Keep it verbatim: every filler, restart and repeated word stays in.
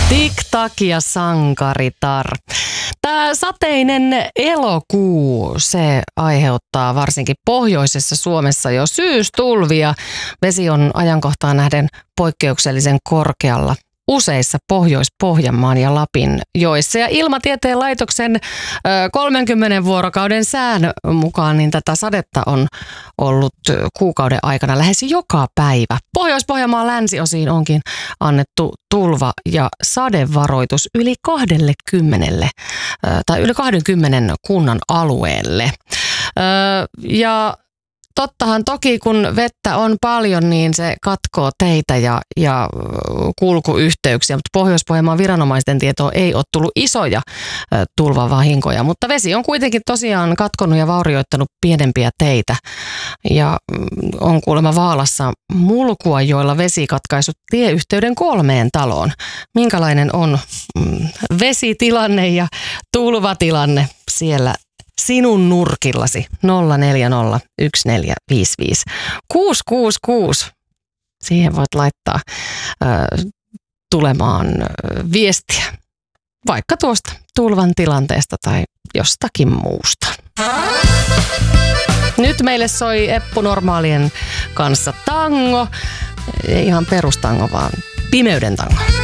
Tik-tak ja sankaritar. Tämä sateinen elokuu, se aiheuttaa varsinkin pohjoisessa Suomessa jo syystulvia. Vesi on ajankohtaan nähden poikkeuksellisen korkealla useissa Pohjois-Pohjanmaan ja Lapin joissa. Ja Ilmatieteen laitoksen kolmenkymmenen vuorokauden sään mukaan niin tätä sadetta on ollut kuukauden aikana lähes joka päivä. Pohjois-Pohjanmaan länsiosiin onkin annettu tulva- ja sadevaroitus yli kaksikymmentä tai yli kaksikymmentä kunnan alueelle. Ja tottahan toki, kun vettä on paljon, niin se katkoo teitä ja, ja kulkuyhteyksiä, mutta Pohjois-Pohjanmaan viranomaisten tietoon ei ole tullut isoja ä, tulvavahinkoja, mutta vesi on kuitenkin tosiaan katkonut ja vaurioittanut pienempiä teitä. Ja mm, on kuulemma Vaalassa mulkua, joilla vesi katkaisut tieyhteyden kolmeen taloon. Minkälainen on mm, vesitilanne ja tulvatilanne siellä sinun nurkillasi? Nolla neljä nolla yksi neljä viisi viisi kuusi kuusi kuusi. Siihen voit laittaa äh, tulemaan äh, viestiä vaikka tuosta tulvan tilanteesta tai jostakin muusta. Nyt meille soi Eppu Normaalien kanssa tango. Ei ihan perustango, vaan pimeyden tango.